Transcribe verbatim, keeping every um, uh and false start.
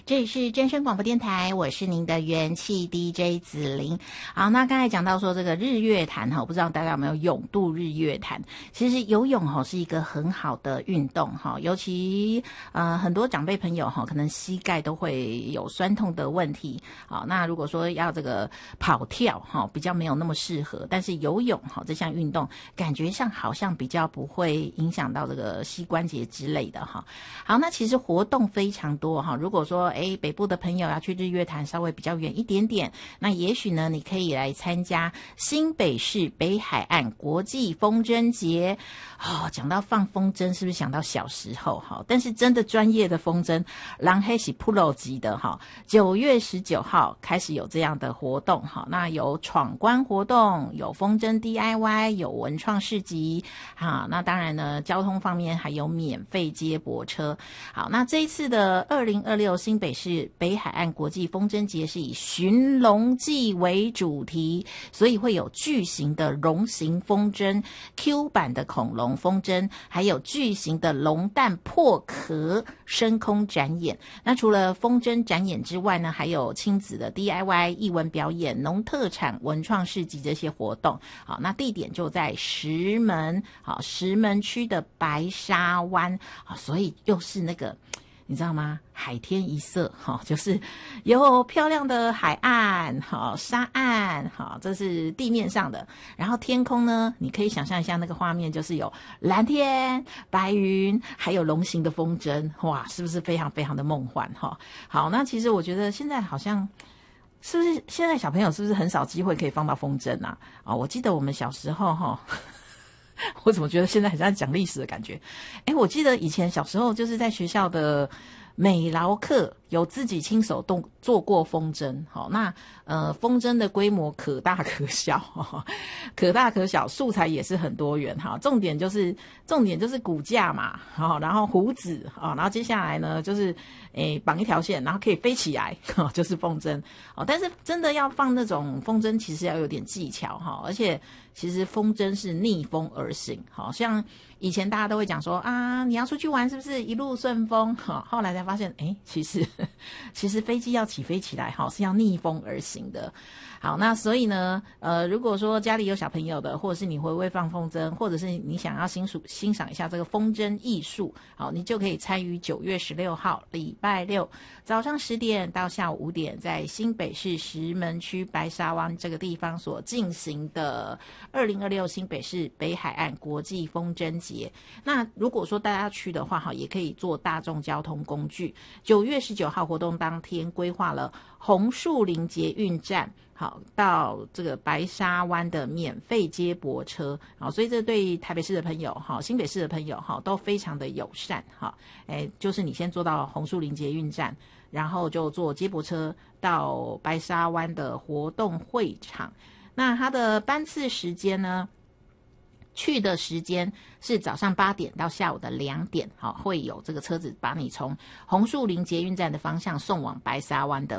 这里是真声广播电台，我是您的元气 D J 子玲。好，那刚才讲到说这个日月潭哈，不知道大家有没有泳渡日月潭？其实游泳哈是一个很好的运动哈，尤其呃很多长辈朋友哈，可能膝盖都会有酸痛的问题。好，那如果说要这个跑跳哈，比较没有那么适合，但是游泳哈这项运动感觉上好像比较不会影响到这个膝关节之类的哈。好，那其实活动非常多哈，如果说诶北部的朋友要去日月潭稍微比较远一点点，那也许呢你可以来参加新北市北海岸国际风筝节。哦，讲到放风筝是不是想到小时候哈？但是真的专业的风筝狼黑是 Pro 级的哈，九月十九号开始有这样的活动哈，那有闯关活动，有风筝 D I Y， 有文创市集哈，那当然呢交通方面还有免费接驳车。好，那这一次的二零二六新北市北海岸国际风筝节是以寻龙记为主题，所以会有巨型的龙形风筝、Q 版的恐龙风筝，还有巨型的龙蛋破壳升空展演。那除了风筝展演之外呢，还有亲子的 D I Y 艺文表演、农特产文创市集这些活动。好，那地点就在石门，好，石门区的白沙湾。好，所以又是那个你知道吗？海天一色哈，就是有漂亮的海岸，好沙岸，好这是地面上的。然后天空呢，你可以想象一下那个画面，就是有蓝天、白云，还有龙形的风筝，哇，是不是非常非常的梦幻哈？好，那其实我觉得现在好像。是不是现在小朋友是不是很少机会可以放到风筝啊？啊、哦，我记得我们小时候哈。我怎么觉得现在很像讲历史的感觉？哎，我记得以前小时候就是在学校的美劳课有自己亲手动做过风筝。好，那呃风筝的规模可大可小，呵呵可大可小，素材也是很多元哈。重点就是重点就是骨架嘛，好，然后胡子啊，然后接下来呢就是诶绑一条线，然后可以飞起来，呵就是风筝。哦，但是真的要放那种风筝，其实要有点技巧哈，而且其实风筝是逆风而行，好像以前大家都会讲说啊，你要出去玩是不是一路顺风？哈，后来才发现，哎，其实其实飞机要起飞起来，哈，是要逆风而行的。好，那所以呢，呃，如果说家里有小朋友的，或者是你会不会放风筝，或者是你想要欣赏欣赏一下这个风筝艺术，好，你就可以参与九月十六号礼拜六早上十点到下午五点，在新北市石门区白沙湾这个地方所进行的二零二六新北市北海岸国际风筝节。那如果说大家去的话，哈，也可以坐大众交通工具。九月十九号活动当天规划了红树林捷运站。好，到这个白沙湾的免费接驳车，好，所以这对台北市的朋友，好，新北市的朋友，好，都非常的友善，好，哎，就是你先坐到红树林捷运站，然后就坐接驳车到白沙湾的活动会场。那它的班次时间呢？去的时间是早上八点到下午的两点，好，会有这个车子把你从红树林捷运站的方向送往白沙湾的